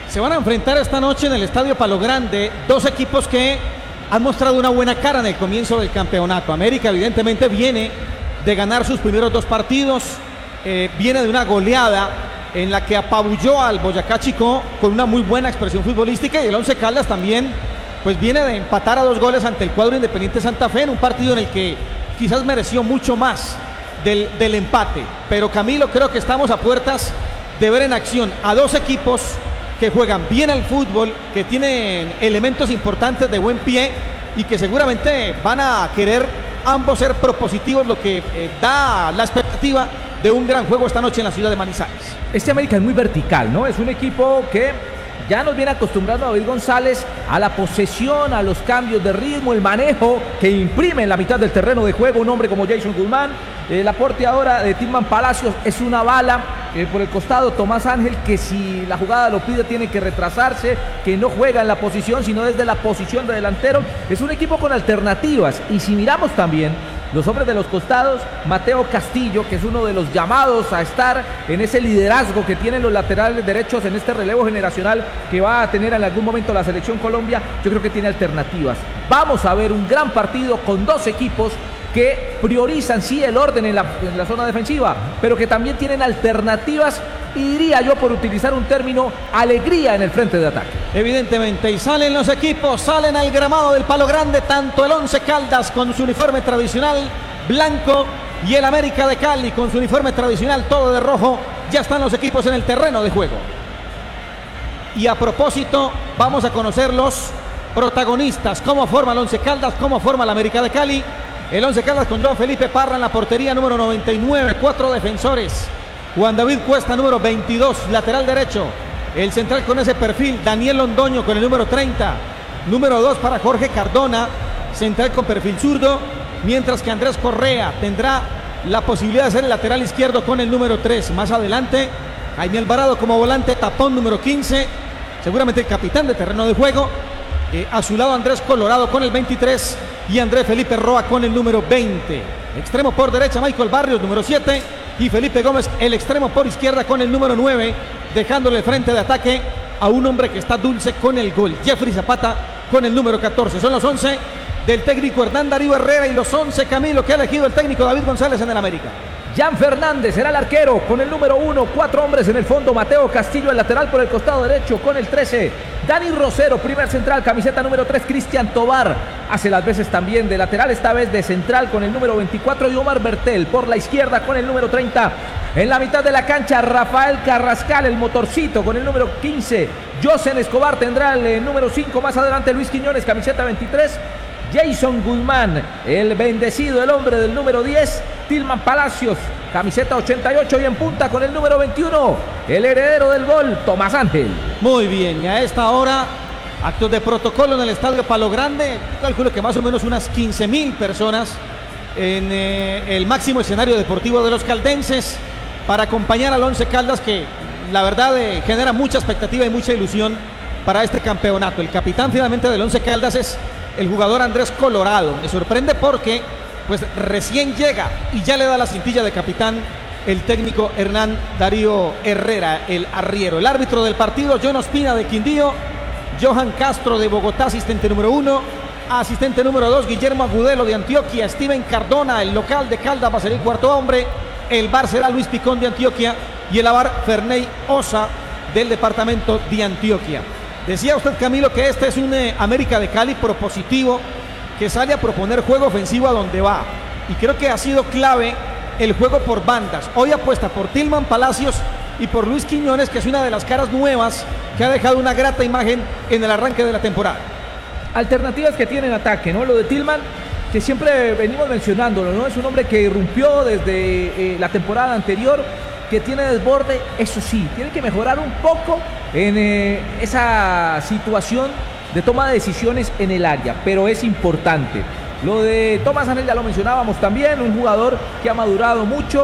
Se van a enfrentar esta noche en el Estadio Palo Grande dos equipos que han mostrado una buena cara en el comienzo del campeonato. América evidentemente viene de ganar sus primeros dos partidos, viene de una goleada en la que apabulló al Boyacá Chicó con una muy buena expresión futbolística, y el Once Caldas también pues viene de empatar a 2 goles ante el cuadro Independiente Santa Fe en un partido en el que quizás mereció mucho más del empate. Pero Camilo, creo que estamos a puertas de ver en acción a dos equipos que juegan bien al fútbol, que tienen elementos importantes de buen pie y que seguramente van a querer ambos ser propositivos, lo que da la expectativa de un gran juego esta noche en la ciudad de Manizales. Este América es muy vertical, ¿no? Es un equipo que ya nos viene acostumbrando a David González a la posesión, a los cambios de ritmo, el manejo que imprime en la mitad del terreno de juego un hombre como Jason Guzmán. El aporte ahora de Tilman Palacios es una bala. Por el costado Tomás Ángel, que si la jugada lo pide tiene que retrasarse, que no juega en la posición sino desde la posición de delantero. Es un equipo con alternativas, y si miramos también los hombres de los costados, Mateo Castillo, que es uno de los llamados a estar en ese liderazgo que tienen los laterales derechos en este relevo generacional que va a tener en algún momento la selección Colombia, yo creo que tiene alternativas. Vamos a ver un gran partido con dos equipos que priorizan sí el orden en la zona defensiva, pero que también tienen alternativas y, diría yo, por utilizar un término, alegría en el frente de ataque. Evidentemente, y salen los equipos, salen al gramado del Palo Grande, tanto el Once Caldas con su uniforme tradicional blanco y el América de Cali con su uniforme tradicional todo de rojo. Ya están los equipos en el terreno de juego. Y a propósito, vamos a conocer los protagonistas, cómo forma el Once Caldas, cómo forma el América de Cali. El Once Caldas con Joan Felipe Parra en la portería, número 99, 4 defensores. Juan David Cuesta, número 22, lateral derecho. El central con ese perfil, Daniel Londoño con el número 30. Número 2 para Jorge Cardona, central con perfil zurdo. Mientras que Andrés Correa tendrá la posibilidad de ser el lateral izquierdo con el número 3. Más adelante, Jaime Alvarado como volante, tapón número 15. Seguramente el capitán de terreno de juego. A su lado Andrés Colorado con el 23 y Andrés Felipe Roa con el número 20. Extremo por derecha Michael Barrios, número 7, y Felipe Gómez, el extremo por izquierda con el número 9, dejándole frente de ataque a un hombre que está dulce con el gol, Jeffrey Zapata con el número 14. Son los 11 del técnico Hernán Darío Herrera y los 11, Camilo, que ha elegido el técnico David González en el América. Jan Fernández será el arquero con el número 1, 4 hombres en el fondo. Mateo Castillo, el lateral por el costado derecho con el 13. Dani Rosero, primer central, camiseta número 3. Cristian Tobar hace las veces también de lateral, esta vez de central con el número 24. Y Omar Bertel por la izquierda con el número 30. En la mitad de la cancha, Rafael Carrascal, el motorcito, con el número 15. Josen Escobar tendrá el número 5. Más adelante Luis Quiñones, camiseta 23. Jason Guzmán, el bendecido, el hombre del número 10. Tilman Palacios, camiseta 88, y en punta con el número 21, el heredero del gol, Tomás Ángel. Muy bien, y a esta hora, actos de protocolo en el Estadio Palo Grande. Calculo que más o menos unas 15.000 personas en el máximo escenario deportivo de los caldenses para acompañar al Once Caldas, que la verdad genera mucha expectativa y mucha ilusión para este campeonato. El capitán finalmente del Once Caldas es el jugador Andrés Colorado. Me sorprende porque pues recién llega y ya le da la cintilla de capitán el técnico Hernán Darío Herrera, el arriero. El árbitro del partido, John Ospina de Quindío, Johan Castro de Bogotá, asistente número 1, asistente número 2, Guillermo Agudelo de Antioquia, Steven Cardona, el local de Caldas va a ser el cuarto hombre, el VAR será Luis Picón de Antioquia y el AVAR Ferney Osa del departamento de Antioquia. Decía usted, Camilo, que este es un América de Cali propositivo, que sale a proponer juego ofensivo a donde va, y creo que ha sido clave el juego por bandas. Hoy apuesta por Tilman Palacios y por Luis Quiñones, que es una de las caras nuevas que ha dejado una grata imagen en el arranque de la temporada. Alternativas que tiene en ataque, ¿no? Lo de Tilman, que siempre venimos mencionándolo, ¿no? Es un hombre que irrumpió desde la temporada anterior, que tiene desborde. Eso sí, tiene que mejorar un poco en esa situación de toma de decisiones en el área, pero es importante. Lo de Tomás Ángel ya lo mencionábamos también, un jugador que ha madurado mucho.